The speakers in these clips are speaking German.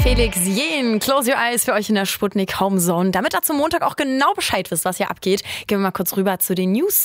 Felix Jähn, Close Your Eyes für euch in der Sputnik Homezone. Damit ihr zum Montag auch genau Bescheid wisst, was hier abgeht, gehen wir mal kurz rüber zu den News.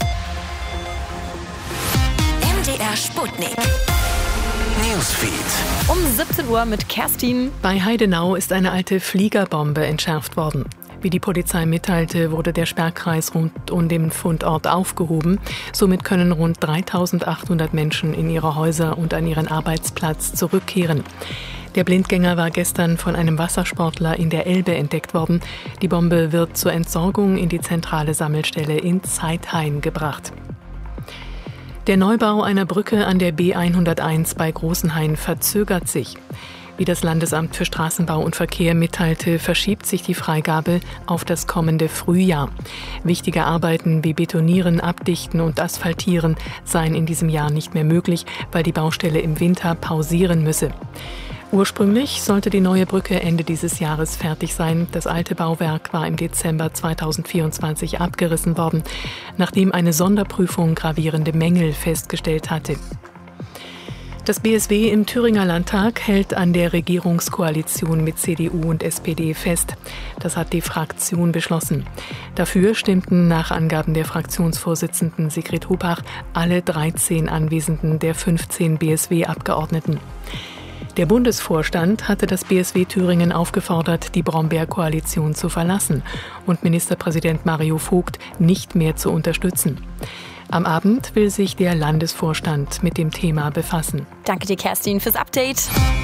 MDR Sputnik Newsfeed. Um 17 Uhr mit Kerstin. Bei Heidenau ist eine alte Fliegerbombe entschärft worden. Wie die Polizei mitteilte, wurde der Sperrkreis rund um den Fundort aufgehoben. Somit können rund 3.800 Menschen in ihre Häuser und an ihren Arbeitsplatz zurückkehren. Der Blindgänger war gestern von einem Wassersportler in der Elbe entdeckt worden. Die Bombe wird zur Entsorgung in die zentrale Sammelstelle in Zeithain gebracht. Der Neubau einer Brücke an der B101 bei Großenhain verzögert sich. Wie das Landesamt für Straßenbau und Verkehr mitteilte, verschiebt sich die Freigabe auf das kommende Frühjahr. Wichtige Arbeiten wie Betonieren, Abdichten und Asphaltieren seien in diesem Jahr nicht mehr möglich, weil die Baustelle im Winter pausieren müsse. Ursprünglich sollte die neue Brücke Ende dieses Jahres fertig sein. Das alte Bauwerk war im Dezember 2024 abgerissen worden, nachdem eine Sonderprüfung gravierende Mängel festgestellt hatte. Das BSW im Thüringer Landtag hält an der Regierungskoalition mit CDU und SPD fest. Das hat die Fraktion beschlossen. Dafür stimmten nach Angaben der Fraktionsvorsitzenden Sigrid Hupach alle 13 Anwesenden der 15 BSW-Abgeordneten. Der Bundesvorstand hatte das BSW Thüringen aufgefordert, die Brombeer-Koalition zu verlassen und Ministerpräsident Mario Vogt nicht mehr zu unterstützen. Am Abend will sich der Landesvorstand mit dem Thema befassen. Danke dir, Kerstin, fürs Update.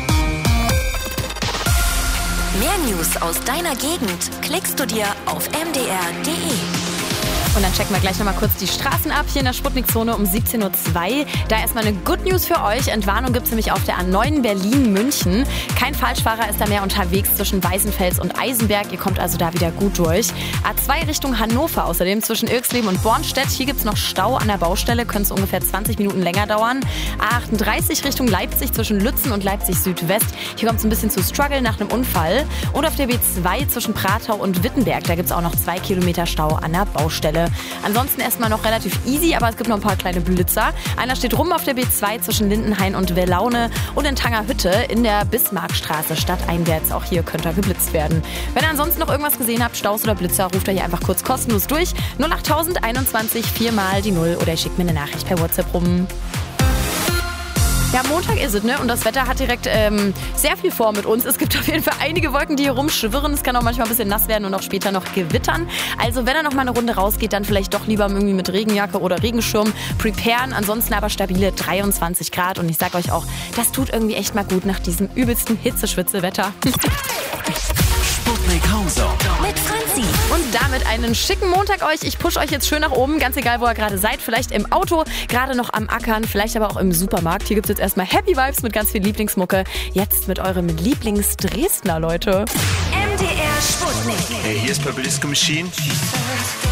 Mehr News aus deiner Gegend klickst du dir auf mdr.de. Und dann checken wir gleich nochmal kurz die Straßen ab, hier in der Sputnik-Zone um 17.02 Uhr. Da erstmal eine Good News für euch. Entwarnung gibt es nämlich auf der A9 Berlin-München. Kein Falschfahrer ist da mehr unterwegs zwischen Weißenfels und Eisenberg. Ihr kommt also da wieder gut durch. A2 Richtung Hannover außerdem zwischen Irxleben und Bornstedt. Hier gibt es noch Stau an der Baustelle, könnte es ungefähr 20 Minuten länger dauern. A38 Richtung Leipzig zwischen Lützen und Leipzig Südwest. Hier kommt es ein bisschen zu Struggle nach einem Unfall. Und auf der B2 zwischen Pratau und Wittenberg, da gibt es auch noch 2 Kilometer Stau an der Baustelle. Ansonsten erstmal noch relativ easy, aber es gibt noch ein paar kleine Blitzer. Einer steht rum auf der B2 zwischen Lindenhain und Wellaune und in Tangerhütte in der Bismarckstraße stadteinwärts. Auch hier könnte geblitzt werden. Wenn ihr ansonsten noch irgendwas gesehen habt, Staus oder Blitzer, ruft ihr hier einfach kurz kostenlos durch. 08021 4 mal die 0 oder ihr schickt mir eine Nachricht per WhatsApp rum. Ja, Montag ist es, ne? Und das Wetter hat direkt sehr viel vor mit uns. Es gibt auf jeden Fall einige Wolken, die hier rumschwirren. Es kann auch manchmal ein bisschen nass werden und auch später noch gewittern. Also wenn er noch mal eine Runde rausgeht, dann vielleicht doch lieber irgendwie mit Regenjacke oder Regenschirm preparen. Ansonsten aber stabile 23 Grad. Und ich sag euch auch, das tut irgendwie echt mal gut nach diesem übelsten Hitzeschwitze-Wetter. Sputnik Homezone mit Franzi. Und damit einen schicken Montag euch. Ich push euch jetzt schön nach oben, ganz egal, wo ihr gerade seid. Vielleicht im Auto, gerade noch am Ackern, vielleicht aber auch im Supermarkt. Hier gibt es jetzt erstmal Happy Vibes mit ganz viel Lieblingsmucke. Jetzt mit eurem Lieblings-Dresdner, Leute. MDR Sputnik. Hey, hier ist Purple Disco Machine.